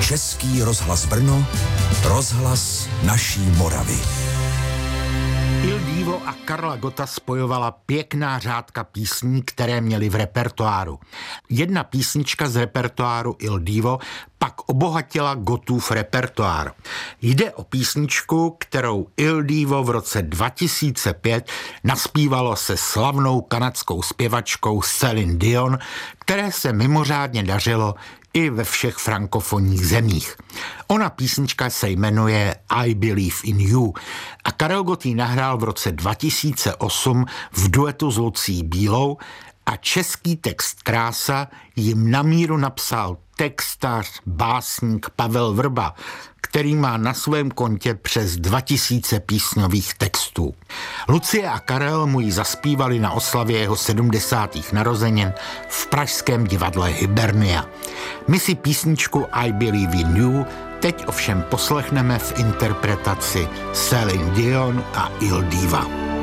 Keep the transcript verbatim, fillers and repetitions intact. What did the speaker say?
Český rozhlas Brno, rozhlas naší Moravy. Il Divo a Karla Gotta spojovala pěkná řádka písní, které měly v repertoáru. Jedna písnička z repertoáru Il Divo pak obohatila Gottův repertoár. Jde o písničku, kterou Il Divo v roce dva tisíce pět naspívalo se slavnou kanadskou zpěvačkou Céline Dion, které se mimořádně dařilo i ve všech frankofonních zemích. Ona písnička se jmenuje I Believe in You a Karel Gott ji nahrál v roce dva tisíce osm v duetu s Lucií Bílou a český text Krása jim na míru napsal textař, básník Pavel Vrba, který má na svém kontě přes dva tisíce písňových textů. Lucie a Karel mu ji zaspívali na oslavě jeho sedmdesátých narozenin v pražském divadle Hibernia. My si písničku I Believe in You teď ovšem poslechneme v interpretaci Céline Dion a Il Diva.